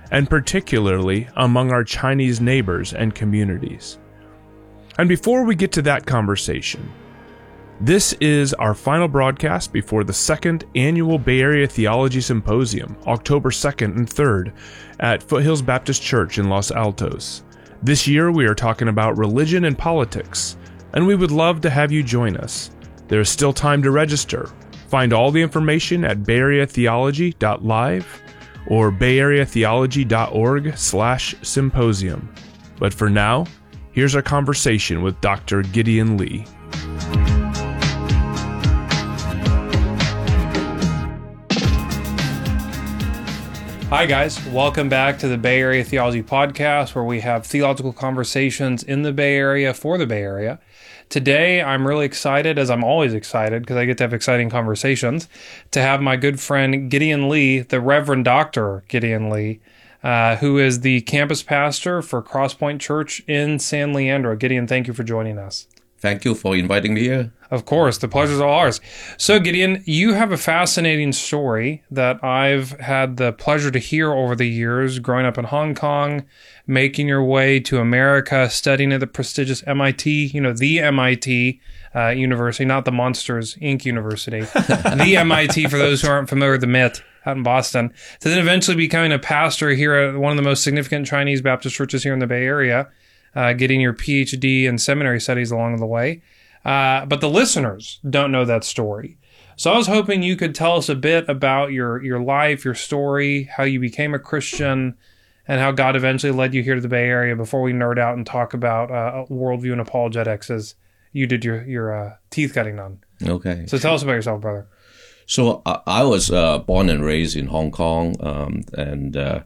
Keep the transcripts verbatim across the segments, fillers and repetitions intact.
and particularly among our Chinese neighbors and communities. And before we get to that conversation, this is our final broadcast before the second annual Bay Area Theology Symposium, October second and third, at Foothills Baptist Church in Los Altos. This year we are talking about religion and politics, and we would love to have you join us. There is still time to register. Find all the information at bay area theology dot live or bay area theology dot org slash symposium. But for now, here's our conversation with Doctor Gideon Lee. Hi guys, welcome back to the Bay Area Theology Podcast, where we have theological conversations in the Bay Area for the Bay Area. Today, I'm really excited, as I'm always excited, because I get to have exciting conversations, to have my good friend Gideon Lee, the Reverend Doctor Gideon Lee, uh, who is the campus pastor for Crosspoint Church in San Leandro. Gideon, thank you for joining us. Thank you for inviting me here. Of course, the pleasure's all ours. So, Gideon, you have a fascinating story that I've had the pleasure to hear over the years, growing up in Hong Kong, making your way to America, studying at the prestigious M I T, you know, the M I T uh, University, not the Monsters, Incorporated. University, the M I T, for those who aren't familiar with the M I T, out in Boston, to then eventually becoming a pastor here at one of the most significant Chinese Baptist churches here in the Bay Area, uh, getting your P H D and seminary studies along the way. Uh, but the listeners don't know that story. So I was hoping you could tell us a bit about your, your life, your story, how you became a Christian, and how God eventually led you here to the Bay Area before we nerd out and talk about uh, worldview and apologetics as you did your, your uh, teeth cutting on. Okay. So tell us about yourself, brother. So I, I was uh, born and raised in Hong Kong, um, and uh,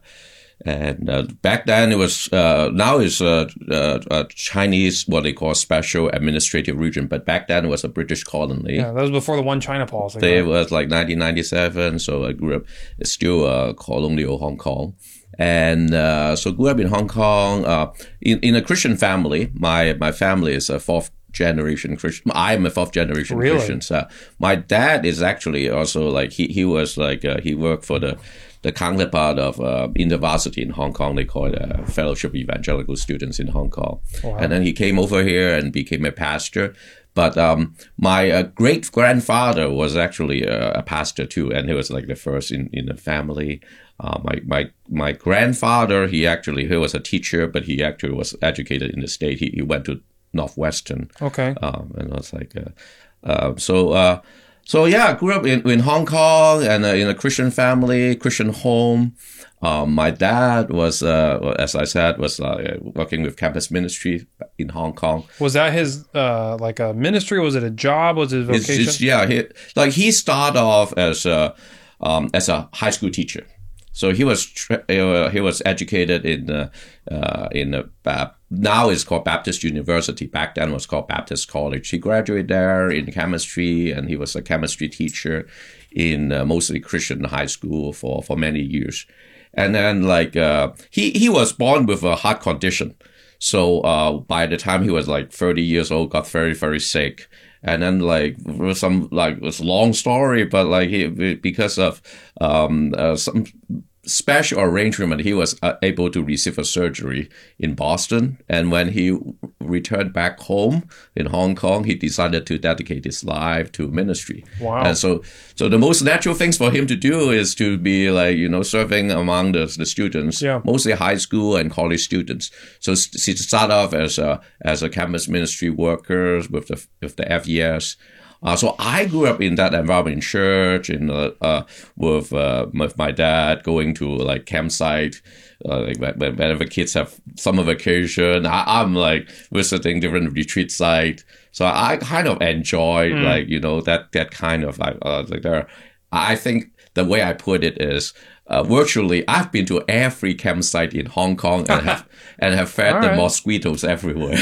and uh, back then it was uh, now it's a, a, a Chinese, what they call special administrative region, but back then it was a British colony. Yeah, that was before the One China policy. It right? was like nineteen ninety-seven, so I grew up. It's still uh, colonial Hong Kong. And uh, so grew up in Hong Kong uh, in, in a Christian family. My my family is a fourth generation Christian. I'm a fourth generation really? Christian. So my dad is actually also like, he, he was like, uh, he worked for the the counterpart of uh, InterVarsity in Hong Kong. They call it uh, Fellowship of Evangelical Students in Hong Kong. Wow. And then he came over here and became a pastor. But um, my uh, great-grandfather was actually a, a pastor too, and he was like the first in, in the family. Uh, my my my grandfather, he actually he was a teacher, but he actually was educated in the state. He he went to Northwestern. Okay. Um, and I was like, uh, uh, so uh, so yeah, I grew up in, in Hong Kong and uh, in a Christian family, Christian home. Um, my dad was, uh, as I said, was uh, working with campus ministry in Hong Kong. Was that his, uh, like a ministry? Was it a job? Was it a vocation? It's, it's, yeah, he, like he started off as a, um, as a high school teacher. So he was uh, he was educated in uh, uh, in a, uh, now it's called Baptist University. Back then it was called Baptist College. He graduated there in chemistry, and he was a chemistry teacher in uh, mostly Christian high school for, for many years. And then like uh, he he was born with a heart condition. So uh, by the time he was like thirty years old, got very very sick. And then like some like it's a long story, but like he because of um uh, some special arrangement, he was uh, able to receive a surgery in Boston. And when he returned back home in Hong Kong, he decided to dedicate his life to ministry. Wow! And so so the most natural things for him to do is to be like you know serving among the the students, yeah. mostly high school and college students. So he started off as a as a campus ministry worker with the with the F E S. Uh, so I grew up in that environment, in church, in uh, uh, with uh, with my dad going to like campsite. Uh, like whenever kids have summer vacation, I, I'm like visiting different retreat sites. So I kind of enjoyed mm. like you know that that kind of like uh, like there. I think the way I put it is uh, virtually I've been to every campsite in Hong Kong and have and have fed All the right. mosquitoes everywhere.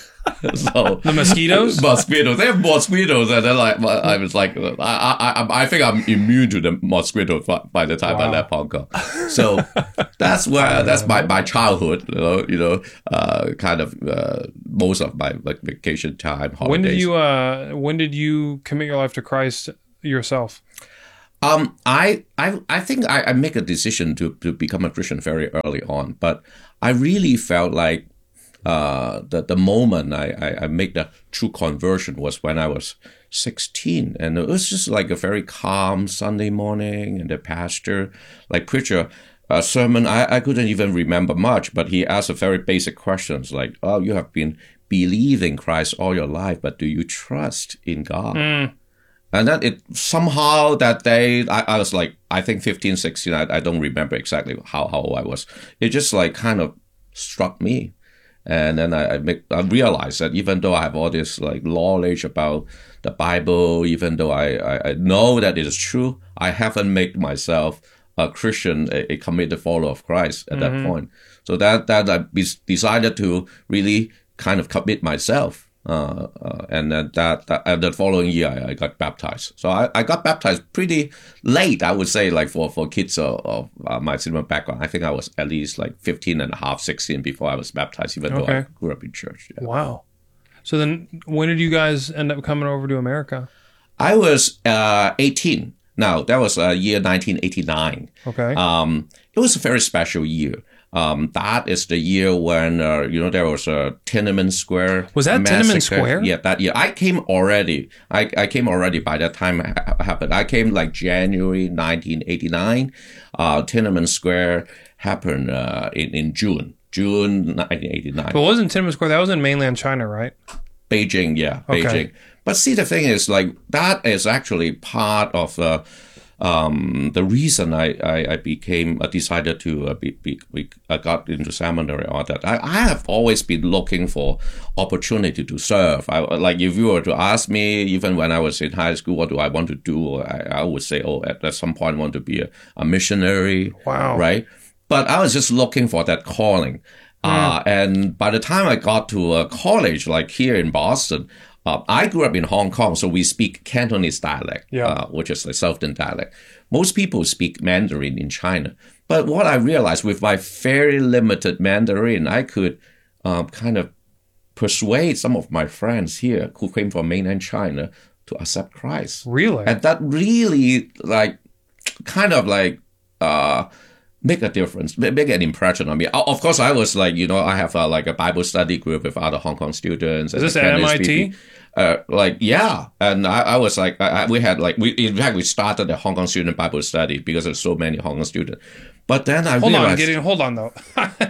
So the mosquitoes, mosquitoes, they have mosquitoes, and then like I was like, I I I think I'm immune to the mosquitoes by the time wow. I left Hong Kong. So that's where that's my, my childhood, you know, you know, uh, kind of uh, most of my like vacation time, holidays. When did you uh when did you commit your life to Christ yourself? Um, I, I, I think I, I make a decision to, to become a Christian very early on, but I really felt like uh, the the moment I, I, I made the true conversion was when I was sixteen, and it was just like a very calm Sunday morning, and the pastor, like preacher, a sermon. I, I couldn't even remember much, but he asked a very basic questions like, "Oh, you have been believing Christ all your life, but do you trust in God?" Mm. And then it somehow that day, I, I was like, I think fifteen, sixteen, I, I don't remember exactly how, how old I was. It just like kind of struck me. And then I, I, make, I realized that even though I have all this like knowledge about the Bible, even though I, I, I know that it is true, I haven't made myself a Christian, a, a committed follower of Christ at mm-hmm. that point. So that, that I be, decided to really kind of commit myself. Uh, uh, and then that, that and the following year I, I got baptized. So I, I got baptized pretty late, I would say, like for, for kids of, of uh, my similar background. I think I was at least like fifteen and a half, sixteen before I was baptized, even okay. though I grew up in church. Yeah. Wow. So then when did you guys end up coming over to America? I was uh, eighteen. Now, that was uh, year nineteen eighty-nine. Okay. Um, it was a very special year. Um, that is the year when, uh, you know, there was a Tiananmen Square. Was that massacre. Tiananmen Square? Yeah, that year. I came already. I, I came already by that time it happened. I came like January nineteen eighty-nine. Uh, Tiananmen Square happened, uh, in, in June. June nineteen eighty-nine. But wasn't Tiananmen Square, that was in mainland China, right? Beijing, yeah, okay. Beijing. But see, the thing is, like, that is actually part of the, um, the reason I, I, I became, I decided to uh, be, be, be, I got into seminary, all that. I, I have always been looking for opportunity to serve. I, like, if you were to ask me, even when I was in high school, what do I want to do? I, I would say, oh, at, at some point I want to be a, a missionary. Wow. Right? But I was just looking for that calling. Mm. Uh, and by the time I got to a college, like here in Boston, Uh, I grew up in Hong Kong, so we speak Cantonese dialect, yeah. uh, which is the Southern dialect. Most people speak Mandarin in China. But what I realized with my very limited Mandarin, I could um, kind of persuade some of my friends here who came from mainland China to accept Christ. Really? And that really, like, kind of like... Uh, make a difference, make an impression on me. Of course, I was like, you know, I have a, like a Bible study group with other Hong Kong students. Is this at M I T? Uh, like, yeah. And I, I was like, I, we had like, we in fact, we started the Hong Kong student Bible study because there's so many Hong Kong students. But then I hold realized... on, Gideon, hold on though.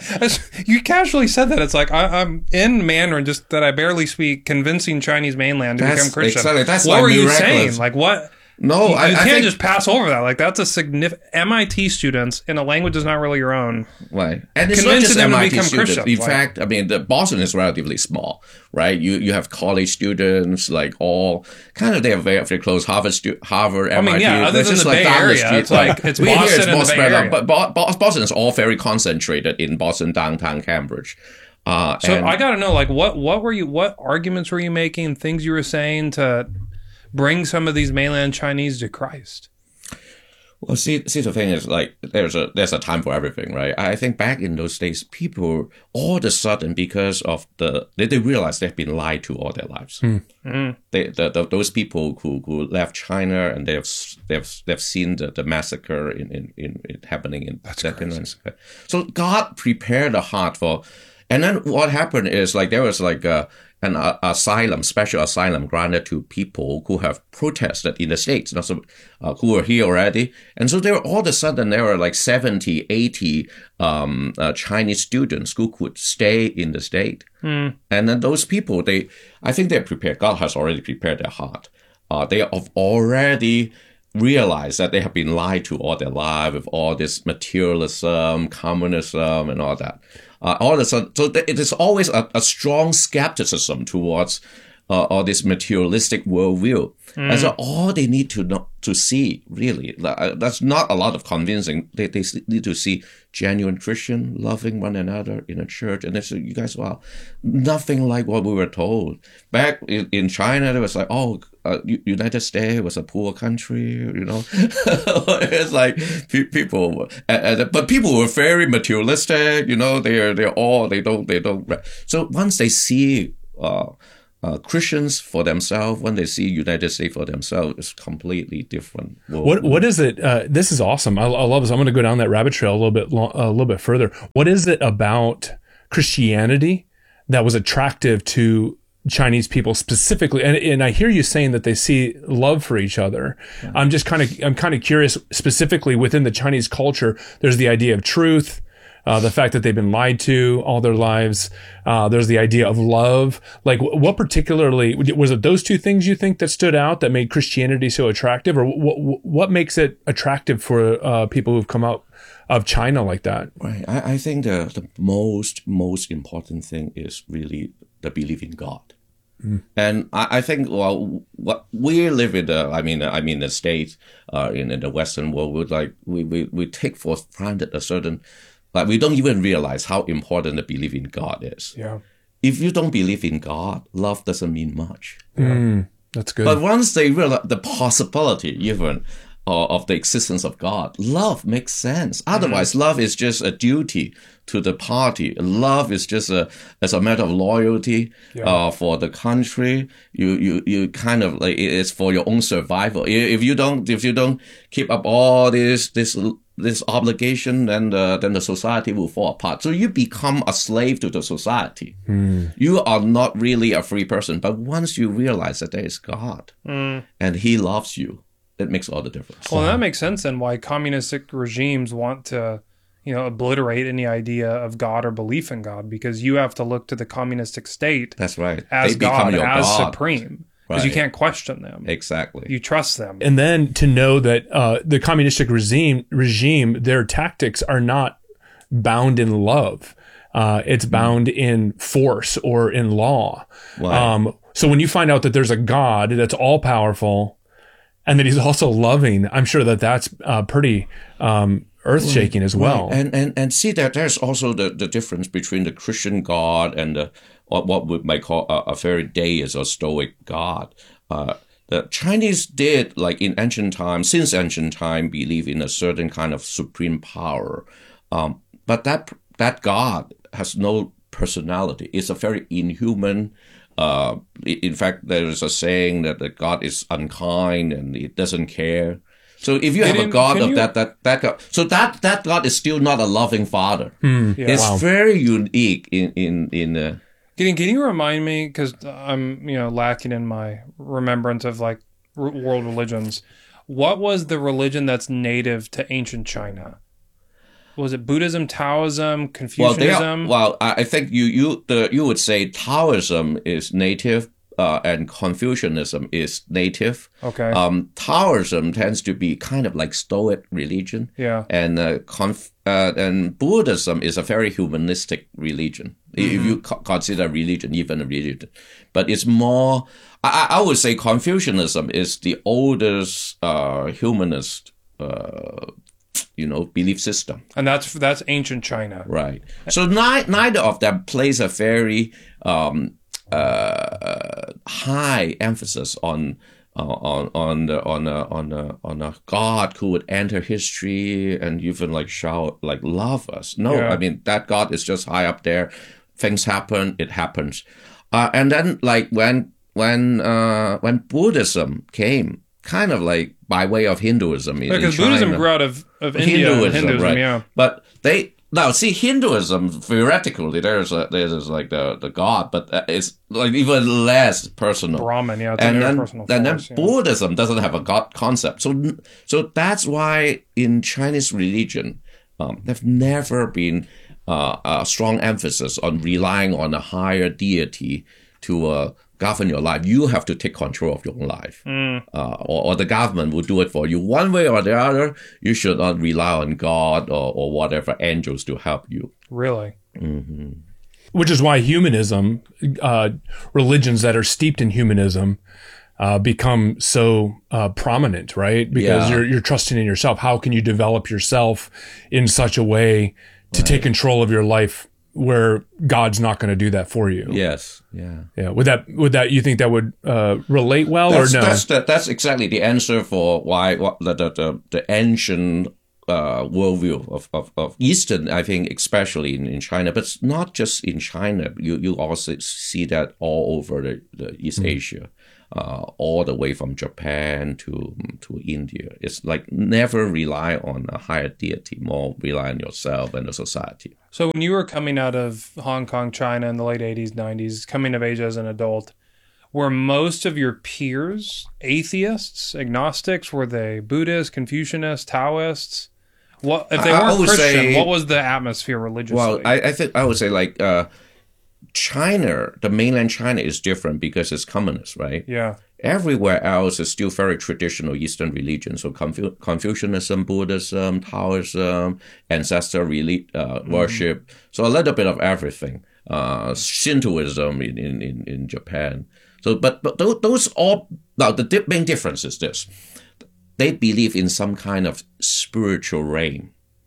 You casually said that. It's like, I, I'm in Mandarin, just that I barely speak convincing Chinese mainland to that's, become Christian. Exactly. That's what like were miraculous. you saying? Like what? No, you, I, you I can't think, just pass over that. Like that's a significant M I T students in a language that's not really your own. Right, and it's not just them M I T to become students. Christian. In like, fact, I mean, the Boston is relatively small, right? You you have college students, like all kind of they are very very close. Harvard, stu- Harvard, I mean, M I T. yeah. Other There's than just the like Bay down Area, the street, it's like it's we Boston here it's and more the Bay spread Area. out. But Bo- Boston is all very concentrated in Boston downtown Cambridge. Uh, so and, I got to know, like, what what were you? What arguments were you making? Things you were saying to bring some of these mainland Chinese to Christ? Well, see, see, the thing is, like, there's a there's a time for everything, right? I think back in those days, people all of a sudden, because of the, they, they realize they've been lied to all their lives. Mm. Mm. They, the, the, those people who, who left China and they've they've they've seen the, the massacre in, in, in, in happening in That's second crazy. and so God prepared the heart for, and then what happened is like there was like a. an uh, asylum, special asylum granted to people who have protested in the States, not so, uh, who were here already. And so there were all of a sudden, there were like seventy, eighty um, uh, Chinese students who could stay in the state. Mm. And then those people, they, I think they're prepared. God has already prepared their heart. Uh, they have already realized that they have been lied to all their life with all this materialism, communism, and all that. Uh, all of a sudden, so it is always a, a strong skepticism towards uh, all this materialistic worldview. Mm. And so all they need to know, to see, really, uh, that's not a lot of convincing. They, they need to see genuine Christian loving one another in a church. And they say, you guys, wow, nothing like what we were told. Back in, in China, there was like, oh, uh, United States was a poor country, you know. It's like people, uh, uh, but people were very materialistic, you know. They're they're all they don't they don't. So once they see uh, uh, Christians for themselves, when they see United States for themselves, it's completely different. What what is it? Uh, this is awesome. I, I love this. I'm going to go down that rabbit trail a little bit lo- a little bit further. What is it about Christianity that was attractive to Chinese people specifically? And, and I hear you saying that they see love for each other. Yeah. I'm just kind of I'm kind of curious specifically within the Chinese culture. There's the idea of truth. Uh, the fact that they've been lied to all their lives. Uh, there's the idea of love. Like, what particularly, was it those two things you think that stood out that made Christianity so attractive? Or what what makes it attractive for uh, people who've come out of China like that? Right. I, I think the, the most, most important thing is really the belief in God. Mm. And I, I think, well, what we live in the, I mean, I mean, the States, uh, in, in the Western world, we like, we, we, we take for granted a certain, like, we don't even realize how important the belief in God is. Yeah. If you don't believe in God, love doesn't mean much. Mm, that's good. But once they realize the possibility even uh, of the existence of God, love makes sense. Otherwise, mm-hmm. love is just a duty to the party. Love is just a as a matter of loyalty yeah. uh, for the country. You you you kind of like it's for your own survival. If you don't if you don't keep up all this this. this obligation, then the, then the society will fall apart. So you become a slave to the society. Mm. You are not really a free person. But once you realize that there is God mm. and he loves you, it makes all the difference. Well, that makes sense then why communistic regimes want to, you know, obliterate any idea of God or belief in God, because you have to look to the communistic state. That's right. As they God, your as God. Supreme. Because right. you can't question them. Exactly. You trust them. And then to know that uh, the communistic regime, regime, their tactics are not bound in love. Uh, it's bound mm. in force or in law. Right. Um, so when you find out that there's a God that's all powerful and that he's also loving, I'm sure that that's uh, pretty um, earth-shaking right. as well. Right. And, and and see that there's also the, the difference between the Christian God and the what we might call a, a very deist or stoic God. Uh, the Chinese did, like in ancient times, since ancient time, believe in a certain kind of supreme power. Um, but that that God has no personality. It's a very inhuman. Uh, in fact, there is a saying that the God is unkind and it doesn't care. So if you have a God of you... that, that, that God, so that, that God is still not a loving father. Hmm. Yeah. It's wow. very unique in, in, in, uh, Can, can you remind me, because I'm, you know, lacking in my remembrance of like world religions, what was the religion that's native to ancient China? Was it Buddhism, Taoism, Confucianism? Well, are, well I think you you the you would say Taoism is native uh, and Confucianism is native. Okay. Um, Taoism tends to be kind of like Stoic religion. Yeah. And uh, conf, uh, and Buddhism is a very humanistic religion. Mm-hmm. If you co- consider religion, even a religion, but it's more. I, I would say Confucianism is the oldest uh, humanist, uh, you know, belief system. And that's that's ancient China, right? So ni- neither of them plays a very um, uh, high emphasis on. Uh, on on the, on a, on a, on a God who would enter history and even like shout like love us. No, yeah. I mean that God is just high up there. Things happen, it happens, uh, and then like when when uh, when Buddhism came, kind of like by way of Hinduism, in, because in Buddhism China, grew out of of India, Hinduism, Hinduism, right? Yeah, but they. Now, see, Hinduism, theoretically, there's a, there's like the, the God, but it's like even less personal. Brahman, yeah. It's and then, personal and force, then yeah. Buddhism doesn't have a God concept. So so that's why in Chinese religion, um, there's never been uh, a strong emphasis on relying on a higher deity to uh, govern your life. You have to take control of your own life. Mm. Uh, or, or the government will do it for you. One way or the other, you should not rely on God or, or whatever angels to help you. Really? Mm-hmm. Which is why humanism, uh, religions that are steeped in humanism, uh, become so uh, prominent, right? Because Yeah. you're you're trusting in yourself. How can you develop yourself in such a way to Right. take control of your life where God's not going to do the for you? Yes. Yeah. Yeah. Would that would that you think that would uh, relate well That's, or no? that's, the, that's exactly the answer for why what, the, the, the, the ancient uh, worldview of, of, of Eastern, I think, especially in, in China, but it's not just in China. You you also see that all over the, the East mm-hmm. Asia, uh, all the way from Japan to to India. It's like never rely on a higher deity, more rely on yourself and the society. So when you were coming out of Hong Kong, China in the late eighties, nineties, coming of age as an adult, were most of your peers atheists, agnostics? Were they Buddhists, Confucianists, Taoists? What if they weren't Christian? Say, what was the atmosphere religiously? Well, I, I think I would say like uh, China, the mainland China is different because it's communist, right? Yeah. Everywhere else is still very traditional Eastern religion. So Confu- Confucianism, Buddhism, Taoism, ancestor relig- uh, mm-hmm. worship. So a little bit of everything. Uh, Shintoism in, in, in, in Japan. So, but but those, those all now the di- main difference is this: they believe in some kind of spiritual realm,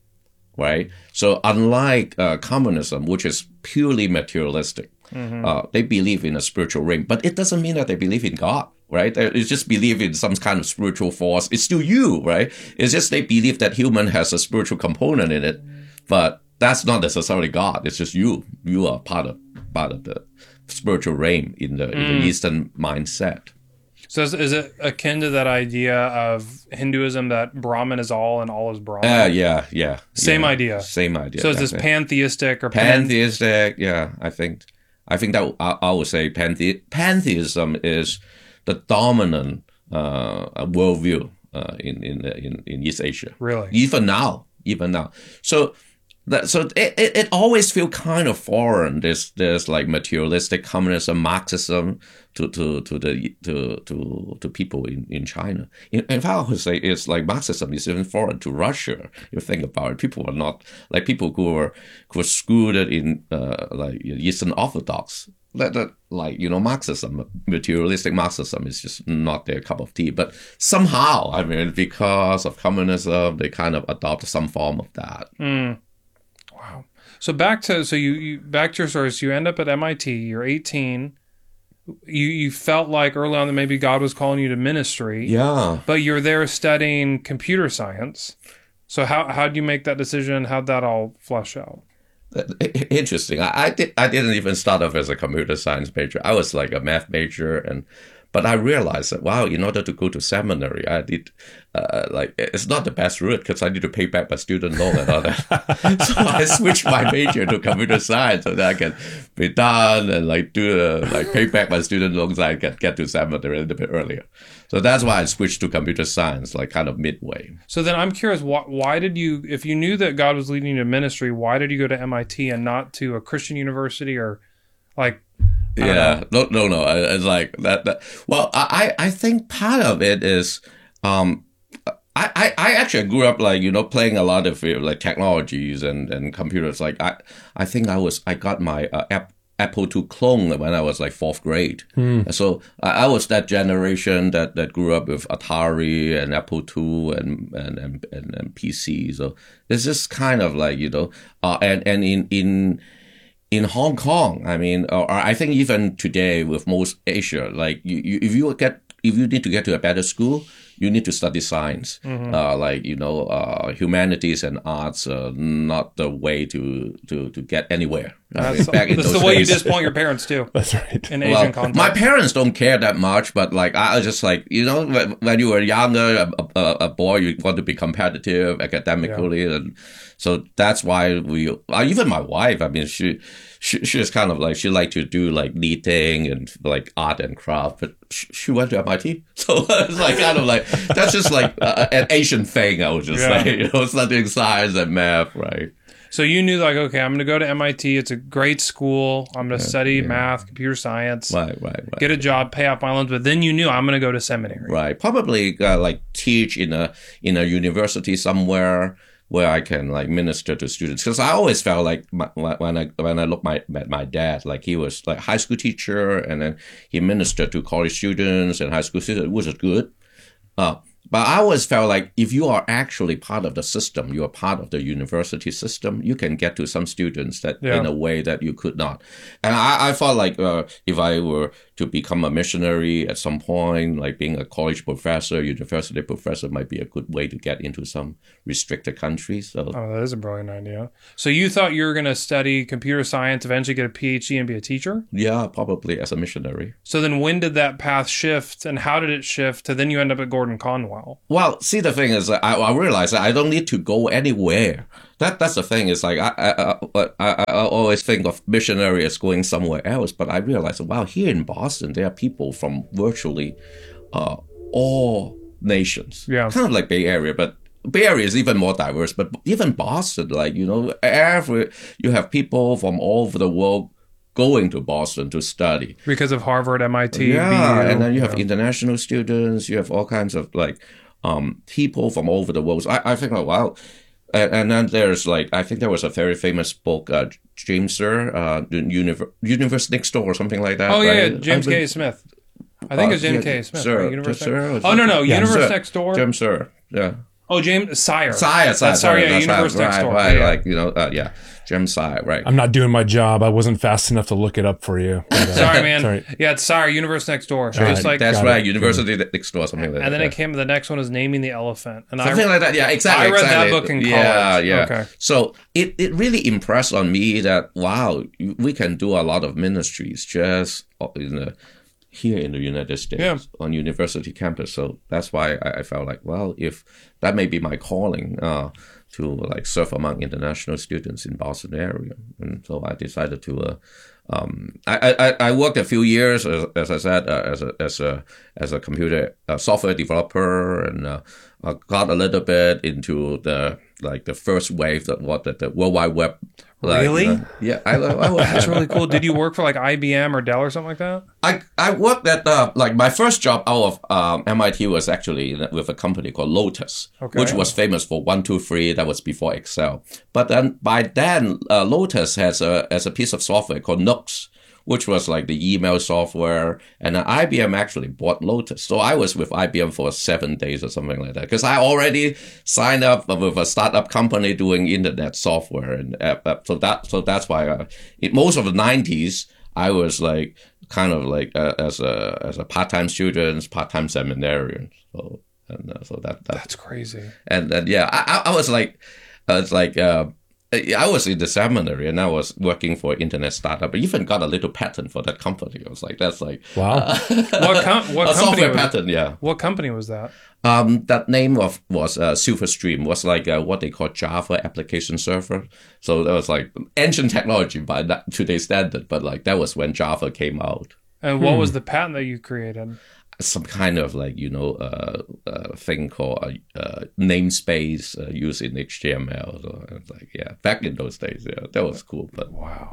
right? So, unlike uh, communism, which is purely materialistic, mm-hmm. uh, they believe in a spiritual realm. But it doesn't mean that they believe in God, right? They just believe in some kind of spiritual force. It's still you, right? It's just they believe that human has a spiritual component in it, but that's not necessarily God. It's just you. You are part of part of the spiritual realm in the, mm. in the Eastern mindset. So is, is it akin to that idea of Hinduism that Brahman is all and all is Brahman? Uh, yeah, yeah. Same yeah. idea. Same idea. So is this pantheistic or pantheistic? Panth- yeah, I think. I think that I, I would say panthe- pantheism is the dominant uh, worldview uh, in in, the, in in East Asia. Really, even now, even now. So. That, so it, it, it always feels kind of foreign. There's there's like materialistic communism, Marxism to to to the to to to people in, in China. In, in fact, I would say it's like Marxism is even foreign to Russia. If you think about it, people are not like people who were who were schooled in uh, like Eastern Orthodox. That, that like you know Marxism, materialistic Marxism is just not their cup of tea. But somehow, I mean, because of communism, they kind of adopt some form of that. Mm. Wow. So back to so you, you back to your story. So you end up at M I T. You're eighteen. You you felt like early on that maybe God was calling you to ministry. Yeah. But you're there studying computer science. So how how did you make that decision? How'd that all flesh out? Interesting. I, I did. I didn't even start off as a computer science major. I was like a math major, and but I realized that wow, in order to go to seminary, I did uh, like it's not the best route because I need to pay back my student loan and all that. So I switched my major to computer science so that I can be done and like do uh, like pay back my student loans. So I can get to seminary a little bit earlier. So that's why I switched to computer science, like kind of midway. So then I'm curious, why, why did you, if you knew that God was leading you to ministry, why did you go to M I T and not to a Christian university or like? I yeah, no, no, no. It's like that. that well, I, I think part of it is, um, I, I, I actually grew up like, you know, playing a lot of like technologies and, and computers. Like I, I think I was, I got my uh, app. Apple two clone when I was like fourth grade. Hmm. So I, I was that generation that, that grew up with Atari and Apple two and and, and, and, and P C. So it's just kind of like, you know, uh, and, and in, in, in Hong Kong, I mean, or I think even today with most Asia, like you, you, if you get, if you need to get to a better school, you need to study science. Mm-hmm. Uh, like, you know, uh, humanities and arts are not the way to, to, to get anywhere. That's, I mean, back in that's those the way days. You disappoint your parents, too. That's right. In well, Asian context. My parents don't care that much, but like, I was just like, you know, when, when you were younger, a, a, a boy, you want to be competitive academically. Yeah. And so that's why we, uh, even my wife, I mean, she, she, she was kind of like, she liked to do like knitting and like art and craft, but she, she went to M I T. So it's like kind of like, that's just like uh, an Asian thing, I would just yeah. say, you know, studying science and math, right? So you knew like, okay, I'm going to go to M I T. It's a great school. I'm going to yeah, study yeah. math, computer science, right, right, right, get a job, pay off my loans. But then you knew I'm going to go to seminary. Right. Probably uh, like teach in a in a university somewhere where I can like minister to students. Because I always felt like my, when I when I looked my, at my dad, like he was like high school teacher and then he ministered to college students and high school students, which is good. Uh, But I always felt like if you are actually part of the system, you are part of the university system, you can get to some students that Yeah. in a way that you could not. And I, I felt like uh, if I were to become a missionary at some point, like being a college professor, university professor might be a good way to get into some restricted countries. So Oh, that is a brilliant idea. So you thought you were going to study computer science, eventually get a PhD and be a teacher? yeah, probably as a missionary. So then when did that path shift and how did it shift to then you end up at Gordon Conwell? Well, see, the thing is, I, I realized that I don't need to go anywhere. That that's the thing. Is like I I, I I I always think of missionary as going somewhere else, but I realized, wow, here in Boston, there are people from virtually uh, all nations. Yeah. Kind of like Bay Area, but Bay Area is even more diverse. But even Boston, like you know, every you have people from all over the world going to Boston to study. Because of Harvard, M I T, Yeah, B U. and then you have Yeah. international students. You have all kinds of like um, people from all over the world. So I, I think, like, wow. And, and then there's like, I think there was a very famous book, uh, James Sir, uh, the Univer- Universe Next Door or something like that. Oh, yeah, right? yeah, James I K. believe- Smith. I think uh, it's James yeah, K. Smith. Sir, right? Universe Sir, Next- or Oh, no, no. something. Yeah, Universe Sir. Next Door. James Sir, yeah. Oh, James Sire. Sire, Sire, That's, sorry, yeah, that's Universe right, Next right, Door. Right, Yeah. like, you know, uh, yeah, James Sire, right. I'm not doing my job. I wasn't fast enough to look it up for you. But, uh, Sorry, man. Sorry. Yeah, it's Sire, Universe Next Door. So All just right, like, That's got right, it. University Next Door, something like that. and then yeah. it came, the next one is Naming the Elephant. And Something I, like that, yeah, exactly. I read that exactly. book in Yeah, college. yeah. Okay. So it, it really impressed on me that, wow, we can do a lot of ministries just in the, here in the United States Yeah. on university campus. So that's why I, I felt like, well, if that may be my calling uh, to like serve among international students in Boston area. And so I decided to uh, Um, I, I, I worked a few years, as, as I said, uh, as a as a as a computer uh, software developer, and uh, I got a little bit into the like the first wave that what the, the World Wide Web. Like, Really? uh, yeah, I, I, I That's really cool. Did you work for like I B M or Dell or something like that? I, I worked at uh, like my first job out of um, M I T was actually in, with a company called Lotus, Okay. which was famous for one two three. That was before Excel. But then by then, uh, Lotus has a as a piece of software called Nooks, which was like the email software. And then I B M actually bought Lotus. So I was with I B M for seven days or something like that, because I already signed up with a startup company doing internet software. And uh, uh, so that so that's why uh, in most of the nineties, I was like kind of like uh, as a as a part-time student, part-time seminarian. So and uh, so that, that That's crazy. and then yeah, I I I was like, uh, it's like uh, I was in the seminary and I was working for an internet startup. I even got a little patent for that company. I was like, that's like Wow. What com- what a company software was, patent, yeah. what company was that? Um, that name of was uh, Silverstream, was like uh, what they call Java application server. So that was like ancient technology by that, today's standard, but like that was when Java came out. And what was the patent that you created? Some kind of like, you know, uh, uh thing called a uh, namespace uh, used in H T M L. So it's like, yeah, back in those days, yeah, that was cool. But Wow.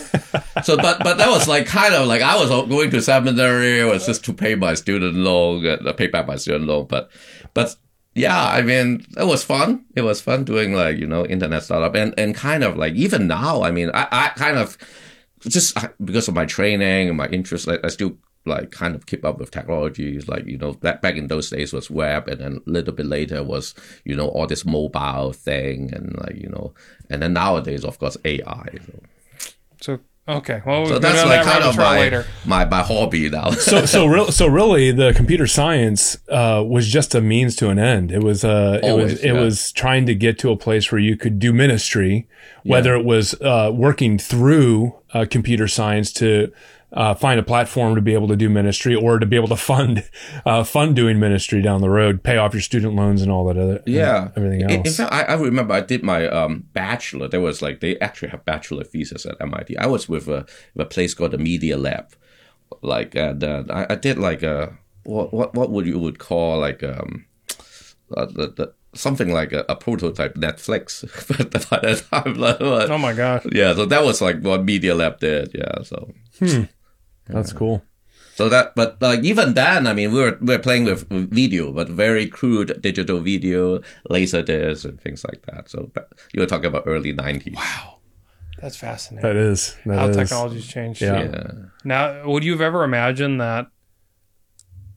so, but but that was like kind of like I was going to seminary. It was just to pay my student loan, uh, pay back my student loan. But but yeah, I mean, it was fun. It was fun doing like, you know, internet startup, and and kind of like even now, I mean, I, I kind of just because of my training and my interest, like I still like kind of keep up with technologies. Like, you know, back, back in those days was web, and then a little bit later was, you know, all this mobile thing, and like, you know, and then nowadays, of course, A I. So, So okay, well, we'll so go that's down like that kind rabbit of trail my, later. my, my hobby now. so so real so really the computer science uh, was just a means to an end. It was uh it Always, was it yeah. was trying to get to a place where you could do ministry, whether it was uh, working through uh, computer science to uh, find a platform to be able to do ministry, or to be able to fund uh, fund doing ministry down the road, pay off your student loans and all that other Yeah, everything In, in else. fact, I, I remember I did my um, bachelor. There was like they actually have bachelor thesis at M I T. I was with a, with a place called the Media Lab. Like, and uh, I, I did like a what what what would you would call like um uh, the, the something like a, a prototype Netflix. But by the time, like, what- Oh my gosh. yeah. So that was like what Media Lab did. Yeah. So. That's cool. So that, but like even then, I mean, we were we were playing with video, but very crude digital video, laser discs, and things like that. So but you were talking about early nineties. Wow. That's fascinating. That is that How is. technology's changed. Yeah. Yeah. Now, would you have ever imagined that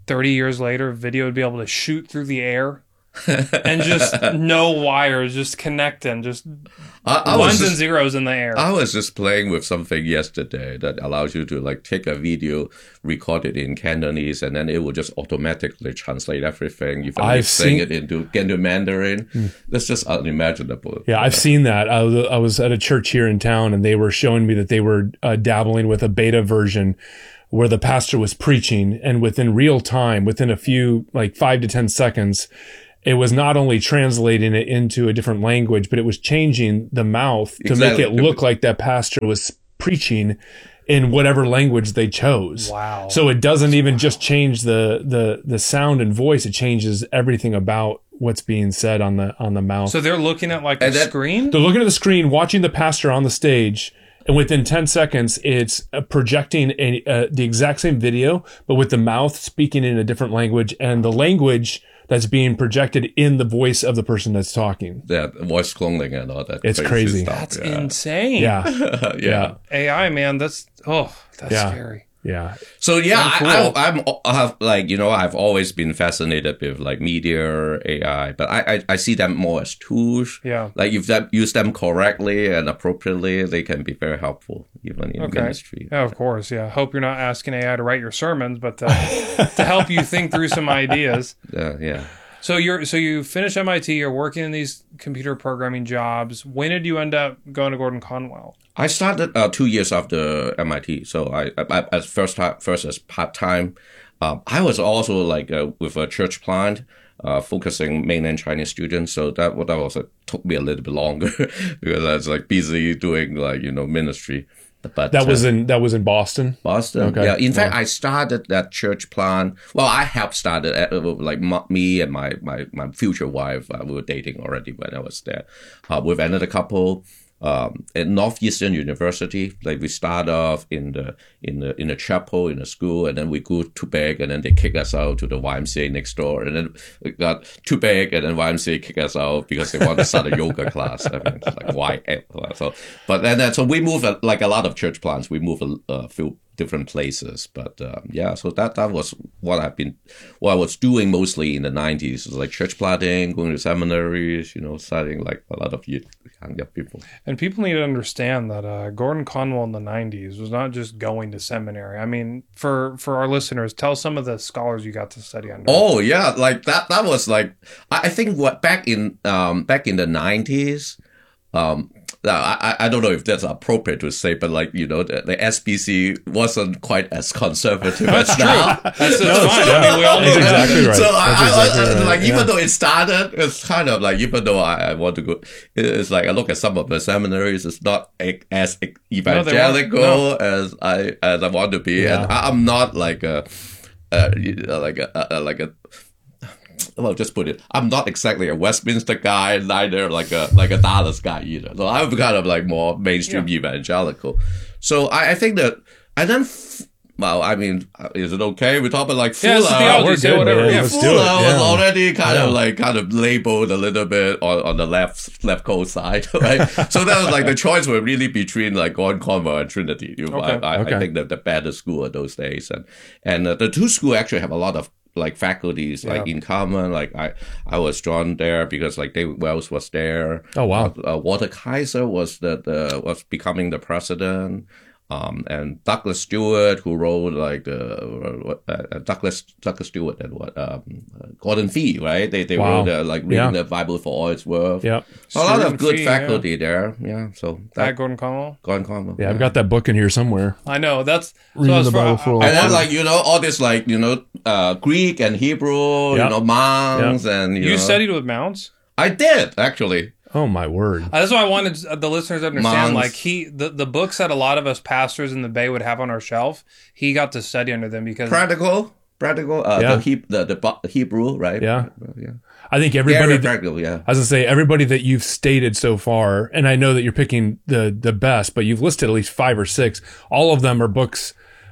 thirty years later, video would be able to shoot through the air and just no wires, just connecting, just I, I ones was just, and zeros in the air. I was just playing with something yesterday that allows you to like take a video, record it in Cantonese, and then it will just automatically translate everything. You can sing it into, into Mandarin. Mm. That's just unimaginable. Yeah, I've seen that. I was, I was at a church here in town, and they were showing me that they were uh, dabbling with a beta version where the pastor was preaching, and within real time, within a few, like five to ten seconds, it was not only translating it into a different language, but it was changing the mouth to exactly. make it look like that pastor was preaching in whatever language they chose. Wow. So it doesn't even just change the, the, the sound and voice. It changes everything about what's being said on the, on the mouth. So they're looking at like a that, screen? They're looking at the screen, watching the pastor on the stage. And within ten seconds, it's uh, projecting a, uh, the exact same video, but with the mouth speaking in a different language, and the language that's being projected in the voice of the person that's talking. Yeah, voice cloning and all that. It's crazy. Stuff. That's yeah. insane. Yeah. yeah. yeah. A I, man, that's, oh, that's yeah. scary. Yeah. So yeah, cool. I, I, I'm I have like you know I've always been fascinated with like media, A I, but I, I, I see them more as tools. Yeah. Like if you use them correctly and appropriately, they can be very helpful even in Okay. ministry. Yeah, of course. Yeah. Hope you're not asking A I to write your sermons, but to, to help you think through some ideas. Uh, yeah. So you're so you finish M I T. You're working in these computer programming jobs. When did you end up going to Gordon Conwell? I started uh, two years after M I T, so I, I as first time, first as part time. Um, I was also like uh, with a church plant, uh, focusing mainland Chinese students. So that that was uh, took me a little bit longer because I was like busy doing like you know ministry. But That was uh, in that was in Boston. Boston. Okay. Yeah. In fact, Wow. I started that church plant. Well, I helped start it. uh, Like m- me and my my my future wife, uh, we were dating already when I was there, uh, with another couple. Um, at Northeastern University, like we start off in the in the in a chapel in a school, and then we grew too big, and then they kick us out to the Y M C A next door, and then we got too big, and then Y M C A kick us out because they want to start a yoga class. I mean, it's like why? So, but then uh, so we move uh, like a lot of church plants. We move a, a few different places, but um, yeah. So that that was what I've been, what I was doing mostly in the nineties, was like church planting, going to seminaries, you know, studying like a lot of youth, young people. And people need to understand that uh, Gordon Conwell in the nineties was not just going to seminary. I mean, for for our listeners, tell some of the scholars you got to study under. Oh yeah, like that. That was like I I think what back in um back in the nineties. Um, I I don't know if that's appropriate to say, but like you know, the, the S B C wasn't quite as conservative as now. That's, that's fine. I mean, we all know That's that. exactly right. So I, That's I, exactly I, right. like Yeah. even though it started, it's kind of like even though I, I want to go, it's like I look at some of the seminaries, it's not e- as e- evangelical No. as I as I want to be, Yeah. and I, I'm not like a, uh, like a, a like a. Well, just put it. I'm not exactly a Westminster guy, neither like a like a Dallas guy either. So I'm kind of like more mainstream Yeah. evangelical. So I, I think that, and then, f- well, I mean, is it okay? We're talking like Yeah, it's Fuller. theology, we're say good, whatever. man. Yeah, Let's do Fuller it. was Yeah. already kind of Yeah. like kind of labeled a little bit on, on the left left coast side, right? So that was like the choice were really between like Gordon Conwell and Trinity. You know, Okay. I, I, Okay. I think that the better school of those days, and and uh, the two schools actually have a lot of like faculties like Yeah. in common. Like I I was drawn there because like David Wells was there. Oh, wow. Uh, uh, Walter Kaiser was the, the was becoming the president. Um, and Douglas Stewart, who wrote like the uh, uh, Douglas Douglas Stewart and what um, uh, Gordon Fee, right? They they Wow. wrote uh, like reading Yeah. the Bible for all it's worth. Yep. A lot Stewart of and good Fee, faculty there. Yeah, so At that Gordon Conwell. Gordon Conwell. Yeah, I've got that book in here somewhere. I know that's Reading so as the far- Bible for all And then Wow. like you know all this like you know uh, Greek and Hebrew, Yep. you know monks and you, You know. studied with Mounts. I did actually. Oh my word. Uh, That's why I wanted the listeners to understand. Moms. Like he, the, the books that a lot of us pastors in the Bay would have on our shelf, he got to study under them because Practical, practical. Uh, Yeah. the, he, the the Bo- Hebrew, right? Yeah. yeah. I think everybody Very that- practical. Yeah. I was gonna say everybody that you've stated so far, and I know that you're picking the the best, but you've listed at least five or six. All of them are books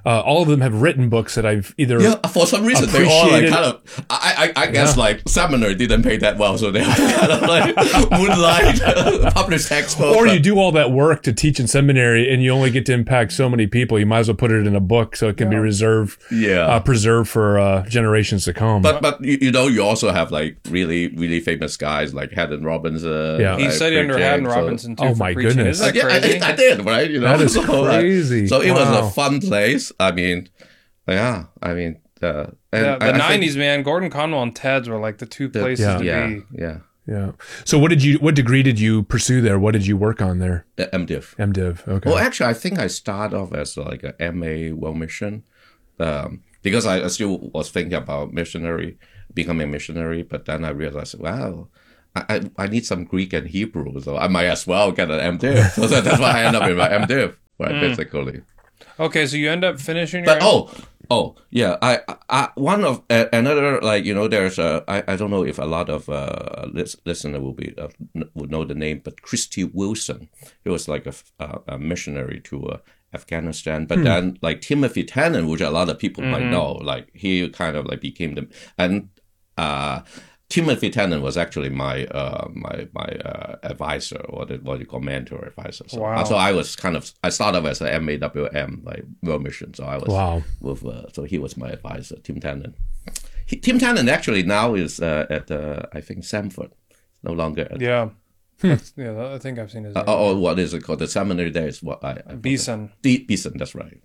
uh, all of them have written books that I've either Yeah, for some reason they all like appreciated- kind of. I I, I guess like seminary didn't pay that well, so they have to kind of like moonlight publish textbooks. or but- you do all that work to teach in seminary and you only get to impact so many people. You might as well put it in a book so it can be reserved, Yeah. uh, preserved for uh, generations to come. But but you, you know you also have like really really famous guys like Haddon Robinson. Yeah. He like, studied under preaching, Haddon so- Robinson too. Oh, for my preaching. goodness. Isn't that Yeah, crazy? I, I did, right? You know, That is so, like, crazy. so it was Wow. a fun place. I mean, yeah, I mean, uh, and Yeah, I- the I think- nineties, man. Gordon Conwell and Ted's were like the two places yeah. to Yeah, be. yeah. Yeah. So what did you? What degree did you pursue there? What did you work on there? Uh, MDiv. MDiv. Okay. Well, actually, I think I started off as like a M A World Mission, um, because I, I still was thinking about missionary, becoming a missionary. But then I realized, wow, I, I, I need some Greek and Hebrew, so I might as well get an MDiv. So that- that's why I ended up in my MDiv, right? Basically. Okay, so you end up finishing your. But oh, oh yeah, I, I one of uh, another like you know there's a I, I don't know if a lot of uh lis- listener will be uh, n- would know the name, but Christy Wilson, he was like a, f- uh, a missionary to uh, Afghanistan, but then like Timothy Tannen, which a lot of people might know, like he kind of like became the and uh. Timothy Tannen was actually my uh, my my uh, advisor, or the, what you call mentor advisor. So, Wow. so I was kind of I started as an M A W M, like World Mission. So I was Wow. with uh, so he was my advisor, Tim Tannen. He, Tim Tannen actually now is uh, at uh, I think Samford, no longer at Yeah. That's- yeah, I think I've seen his uh, name. or what is it called? The seminary there is what I, I Beeson. D- Beeson, that's right.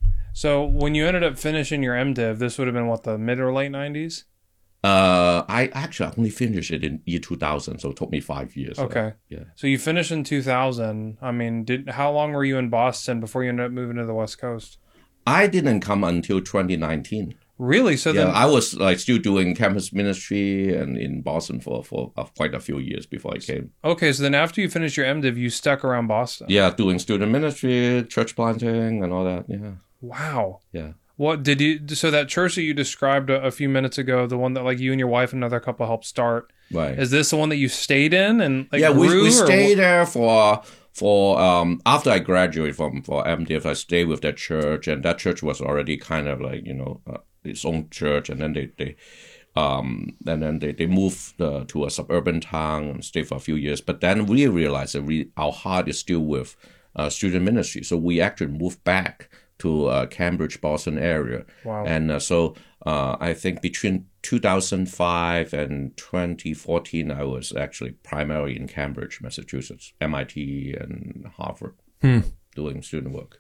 So when you ended up finishing your MDiv, this would have been what, the mid or late nineties? Uh, I actually only finished it in year two thousand, so it took me five years. so, Okay. yeah. So you finished in two thousand. I mean, did how long were you in Boston before you ended up moving to the West Coast? I didn't come until twenty nineteen. Really? So Yeah, then, I was like still doing campus ministry and in Boston for for uh, quite a few years before I came. okay, so then after you finished your MDiv, you stuck around Boston. Yeah, doing student ministry, church planting, and all that. Yeah, Wow. yeah. What did you? So that church that you described a, a few minutes ago, the one that like you and your wife and another couple helped start, Right. is this the one that you stayed in and like yeah, we grew, we or stayed what- there for for um after I graduated from for MDiv, I stayed with that church, and that church was already kind of like you know uh, its own church, and then they they um and then they they moved uh, to a suburban town and stayed for a few years, but then we realized that we our heart is still with uh, student ministry, so we actually moved back to uh, Cambridge, Boston area. Wow. And uh, so uh, I think between two thousand five and twenty fourteen, I was actually primarily in Cambridge, Massachusetts, M I T and Harvard, doing student work.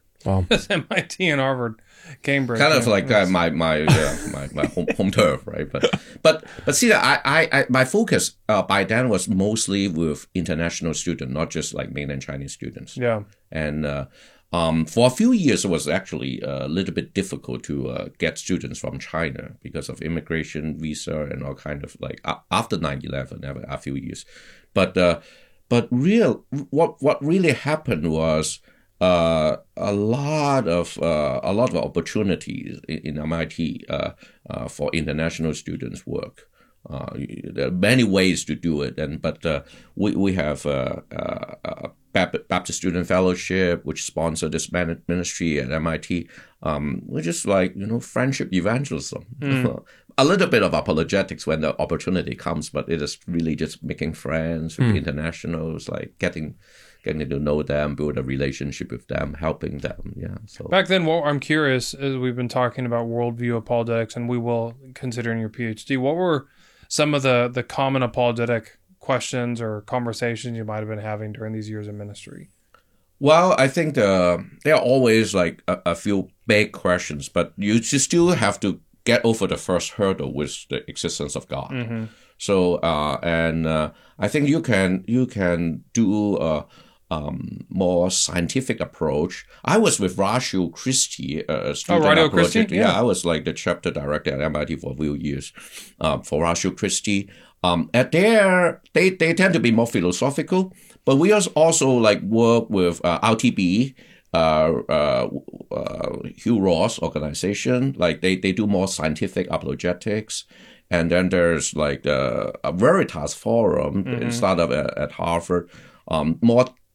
M I T and Harvard, Cambridge. Kind of yeah. like uh, my my uh, my my home, home turf, right? But but but see, I I, I my focus uh, by then was mostly with international students, not just like mainland Chinese students. Yeah. And uh, um, for a few years, it was actually a little bit difficult to uh, get students from China because of immigration, visa, and all kind of like uh, after nine eleven, a few years. But uh, but real what what really happened was uh, a lot of uh, a lot of opportunities in, in M I T uh, uh, for international students work. Uh, there are many ways to do it, and but uh, we we have uh, uh, uh, Baptist Student Fellowship, which sponsor this ministry at M I T. Um, we're just like you know friendship evangelism, mm. a little bit of apologetics when the opportunity comes, but it is really just making friends with mm. internationals, like getting getting to know them, build a relationship with them, helping them. Yeah. So back then, what I'm curious as we've been talking about worldview apologetics, and we will consider in your PhD, what were some of the, the common apologetic questions or conversations you might have been having during these years of ministry? Well, I think the, there are always like a, a few big questions, but you just still have to get over the first hurdle with the existence of God. Mm-hmm. So, uh, and uh, I think you can you can do a um, more scientific approach. I was with Rachel Christie, uh, a student oh, Radio apologetic. Christie? Yeah. yeah, I was like the chapter director at M I T for a few years um, for Rachel Christie. Um, at their, they, they tend to be more philosophical, but we also like work with uh, R T B, uh, uh, uh, Hugh Ross organization. Like they, they do more scientific apologetics. And then there's like the, a Veritas Forum, mm-hmm. startup at, at Harvard, um, more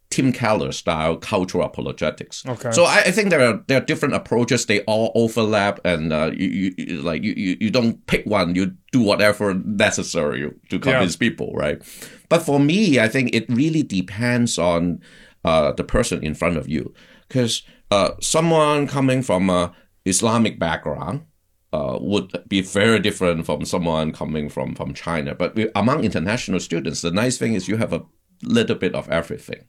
Tim Keller style cultural apologetics. Okay. So I, I think there are there are different approaches. They all overlap, and uh, you, you, you like you, you you don't pick one. You do whatever necessary to convince yeah. people, right? But for me, I think it really depends on uh, the person in front of you, because uh, someone coming from a Islamic background uh, would be very different from someone coming from from China. But we, among international students, the nice thing is you have a little bit of everything.